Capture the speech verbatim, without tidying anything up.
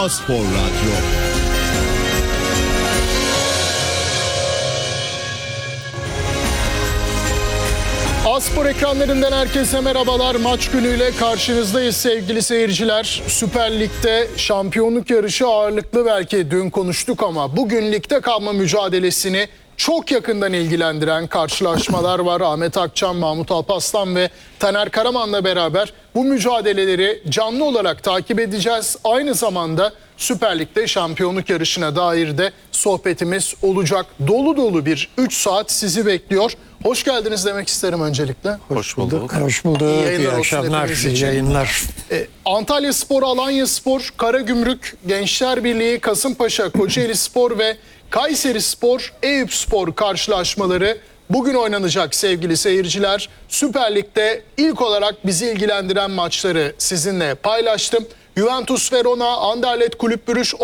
A-Spor Radyo. A-Spor ekranlarından herkese merhabalar. Maç günüyle karşınızdayız sevgili seyirciler. Süper Lig'de şampiyonluk yarışı ağırlıklı, belki dün konuştuk ama bugün ligde kalma mücadelesini çok yakından ilgilendiren karşılaşmalar var. Ahmet Akçam, Mahmut Alparslan ve Taner Karaman'la beraber bu mücadeleleri canlı olarak takip edeceğiz. Aynı zamanda Süper Lig'de şampiyonluk yarışına dair de sohbetimiz olacak. Dolu dolu bir üç saat sizi bekliyor. Hoş geldiniz demek isterim öncelikle. Hoş bulduk. Hoş bulduk. İyi İyi, yayınlar olsun akşamlar, hepiniz iyi için. yayınlar. Ee, Antalya Spor, Alanya Spor, Karagümrük, Gençler Birliği, Kasımpaşa, Kocaeli Spor ve Kayseri Spor, Eyüp Spor karşılaşmaları bugün oynanacak sevgili seyirciler. Süper Lig'de ilk olarak bizi ilgilendiren maçları sizinle paylaştım. Juventus Verona, Anderlecht Kulüp Brugge